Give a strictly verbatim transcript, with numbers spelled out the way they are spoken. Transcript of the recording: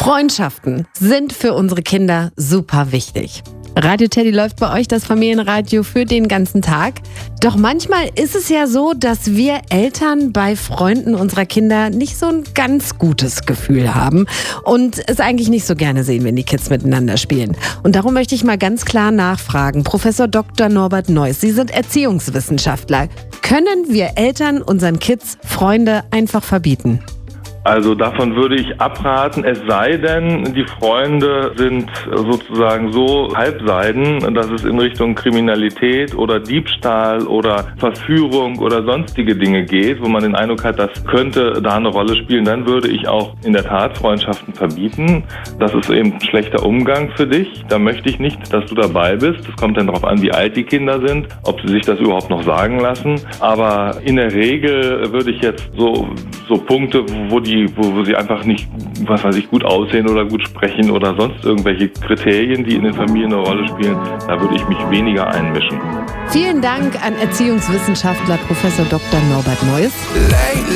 Freundschaften sind für unsere Kinder super wichtig. Radio Teddy läuft bei euch das Familienradio für den ganzen Tag. Doch manchmal ist es ja so, dass wir Eltern bei Freunden unserer Kinder nicht so ein ganz gutes Gefühl haben und es eigentlich nicht so gerne sehen, wenn die Kids miteinander spielen. Und darum möchte ich mal ganz klar nachfragen. Professor Doktor Norbert Neuss, Sie sind Erziehungswissenschaftler. Können wir Eltern unseren Kids Freunde einfach verbieten? Also davon würde ich abraten, es sei denn, die Freunde sind sozusagen so Halbseiden, dass es in Richtung Kriminalität oder Diebstahl oder Verführung oder sonstige Dinge geht, wo man den Eindruck hat, das könnte da eine Rolle spielen. Dann würde ich auch in der Tat Freundschaften verbieten. Das ist eben ein schlechter Umgang für dich. Da möchte ich nicht, dass du dabei bist. Es kommt dann darauf an, wie alt die Kinder sind, ob sie sich das überhaupt noch sagen lassen. Aber in der Regel würde ich jetzt so, so Punkte, wo die Wo, wo sie einfach nicht, was weiß ich, gut aussehen oder gut sprechen oder sonst irgendwelche Kriterien, die in den Familien eine Rolle spielen, da würde ich mich weniger einmischen. Vielen Dank an Erziehungswissenschaftler Professor Doktor Norbert Neuss.